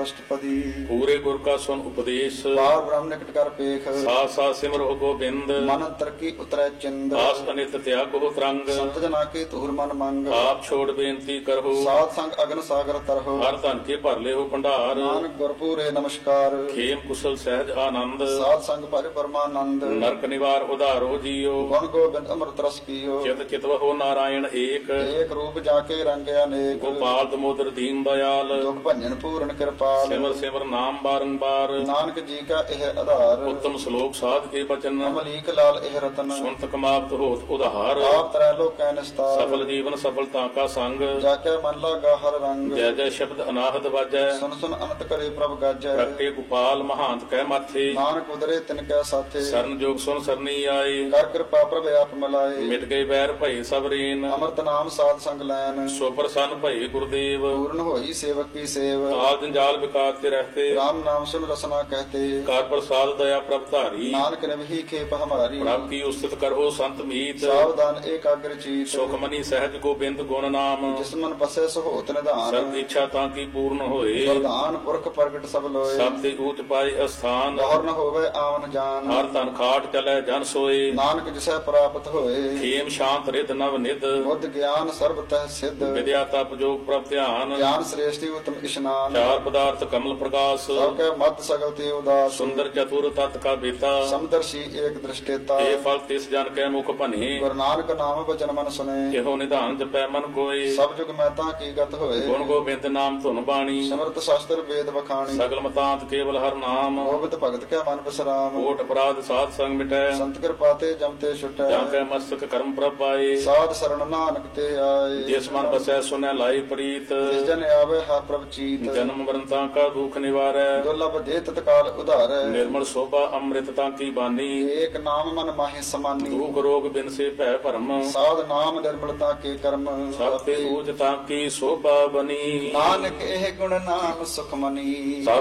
ਅਸ਼ਟਪਦੀ। ਪੂਰੇ ਗੁਰ ਕਾ ਸੁਨ ਉਪਦੇਸ਼, ਬਾਰ ਬ੍ਰਹਮ ਨਿਕਟ ਕਰ ਪੇਖ, ਸਾਥ ਸਾਥ ਸਿਮਰੋ ਗੋਬਿੰਦ। ਮਨ ਅੰਤਰ ਕੀ ਉਤਰੈ ਚਿੰਦ, ਆਸ ਅਨਿਤ ਤਿਆਗੋ ਤਰੰਗ, ਸੰਤ ਜਨਾ ਕੇ ਧੂਰ ਮਨ ਮੰਗ। ਆਪ ਛੋੜ ਬੇਨਤੀ ਕਰੋ, ਸਾਧ ਸੰਗ ਅਗਨ ਸਾਗਰ ਤਰਹੁ, ਹਰ ਧਨ ਕੇ ਭਰ ਲਿਓ ਭੰਡਾਰ। ਨਾਨਕ ਗੁਰਪੂਰੇ ਨਮਸਕਾਰ, ਖੇਮ ਕੁਸ਼ਲ ਸਹਿਜ ਆਨੰਦ, ਸਾਧ ਸੰਗ ਭਰੇ ਪਰਮਾਨੰਦ। ਨਰਕ ਨਿਵਾਰ ਉਧਾਰੋ ਜੀਓ, ਗੁਣ ਗੋਬਿੰਦ ਅੰਮ੍ਰਿਤ ਰਸ ਪੀਓ, ਚਿਤ ਚਿਤਵਹੁ ਨਾਰਾਇਣ ਏਕ। ਏਕ ਰੂਪ ਜਾ ਕੇ ਰੰਗ ਅਨੇਕ, ਗੋਪਾਲ ਦਮੋਦਰ ਦੀਨ ਦਇਆਲ, ਦੁਖ ਭੰਜਨ ਪੂਰਨ ਕਿਰਪਾਲ। ਸਿਮਰ ਸਿਮਰ ਨਾਮ ਬਾਰੰਬਾਰ, ਨਾਨਕ ਜੀ ਕਾ ਇਹ ਆਧਾਰ, ਉੱਤਮ ਸ਼ਲੋਕ ਸਾਧ ਕੇ ਬਚਨ। ਅਮਲੀਕ ਲਾਲ ਇਹ ਰਤਨ, ਸੁਨਤ ਕਮਾਵਤ ਹੋਤ ਉਧਾਰ। ਆਪ ਤਰੈ ਲੋਕੈ ਨਿਸਤਾਰ, ਸਫਲ ਜੀਵਨ ਸਫਲਤਾ ਕਾ ਸੰਗ, ਜਾ ਕੇ ਮਨ ਲਾਗਾ ਹਰ ਰੰਗ। ਜੈ ਜੈ ਸ਼ਬਦ ਅਨਾਹਦ ਵਾਜੈ, ਸੁਨ ਸੁਨ ਅਨੰਤ ਕਰੇ ਪ੍ਰਭ ਗਾਜੈ, ਪ੍ਰਗਟੇ ਗੋਪਾਲ ਮਹਾਂਤ ਕਹਿ ਮਾਥੇ। ਨਾਨਕ ਉਦਰੇ ਤਿਨ ਕੈ ਸਾਥੇ, ਸਰਨ ਜੋਗ ਸੁਨ ਸਰਨੀ ਆਏ, ਕਰ ਕਿਰਪਾ ਪ੍ਰਭ ਆਪ ਮਿਲਾਏ। ਮਿਟ ਗਏ ਬੈਰ ਭਏ ਸਭ ਰੀਨ, ਅੰਮ੍ਰਿਤ ਨਾਮ ਸਾਧ ਸੰਗ ਲੈਨ, ਸੋ ਪ੍ਰਸੰਨ ਭਏ ਗੁਰਦੇਵ। ਪੂਰਨ ਹੋਈ ਸੇਵਕ ਕੀ ਸੇਵ, ਆਦ ਜੰਜਾਲ ਵਿਕਾਤ ਤੇ ਰਹਤੇ, राम नाम सुन रसना कहते, ਕਰ ਪ੍ਰਸਾਦ ਦਇਆ ਪ੍ਰਭ ਧਾਰੀ। नानक नबही खेप हमारी, ਪ੍ਰਭ ਕੀ ਉਸਤਤ ਕਰੋ ਸੰਤ ਮੀਤ, सावधान एकाग्र चीत। ਸੁਖ ਮਨੀ ਸਹਿਜ ਗੋਬਿੰਦ ਗੁਣ ਨਾਮ, जिस मन बसे सो होत निधान, ਸਰਬ ਇੱਛਾ ਤਾਂ ਕੀ ਪੂਰਨ ਹੋਏ। वरदान पुरख प्रगट सब लोए, ਸਭ ਤੇ ਊਚ ਪਾਏ ਅਸਥਾਨ, गौर न होवे आवन जान। ਹਰ ਤਨ ਖਾਟ ਚਲੈ ਜਨ ਸੋਏ। नानक जिसे प्राप्त होए, ਖੇਮ ਸ਼ਾਂਤ ਰਿਦ ਨਵ ਨਿਦ, बुद्ध ज्ञान सर्वतः सिद्ध। ਵਿਦਿਆ ਤਪ ਜੋਗ ਪ੍ਰਭ ਧਿਆਨ, ज्ञान श्रेष्ठी उत्तम स्नान, ਚਾਰ ਪਦਾਰਥ ਕਮਲ ਪ੍ਰਕਾਸ਼। सबके मत सगल ते उदास, ਸੁੰਦਰ ਚਤੁਰ ਤਤ ਕਾ ਬੇਤਾ, समदर्शी एक दृष्टेता। ਇਹ ਫਲ ਤਿਸ ਜਨ ਕੈ ਮੁਖ ਭਨੇ। गुरु नानक नाम वचन मन सुने, ਇਹੋ ਨਿਧਾਨ ਜਪੈ ਮਨ ਕੋਏ। सब जुग महता की गत होए, ਗੁਣ ਗੋਬਿੰਦ ਨਾਮ ਧੁਨ ਬਾਣੀ, समर्थ शास्त्र वेद बखानी। ਸਗਲ ਮਤਾਂਤ ਕੇਵਲ ਹਰ ਨਾਮ। गोविंद भगत क्या मन विश्राम, ਕੋਟ ਅਪਰਾਧ ਸਾਧ ਸੰਗ ਮਿਟੈ, संत कृपाते जमते छुटै। ਜਾਂ ਕੈ ਮਸਤਕ ਕਰਮ ਪ੍ਰਭ ਪਾਏ। साध शरण नानक ते आए, ਜਿਸ ਮਨ ਬਸੈ ਸੁਨੈ ਲਾਈ ਪ੍ਰੀਤ, जिस जन आवे हर प्रभ चीत। ਜਨਮ ਮਰਨ ਤਾਂ ਕਾ ਦੁਖ ਨਿਵਾਰੈ, दुर्लभ दे तत्काल उधारै, ਨਿਰਮਲ ਸੋਭਾ ਅੰਮ੍ਰਿਤ ਤਾਂ ਕੀ ਬਾਨੀ। एक नाम मन माहि समानी। ਦੁਖ ਰੋਗ ਬਿਨ ਸੇ ਭੈ ਭਰਮ, साध नाम निर्मलता के कर्म, ਸਭ ਤੇ ਊਚ ਤਾਂ ਕੀ ਸੋਭਾ ਬਨੀ। नानक एह गुण नाम सुख मनी। ਸਭ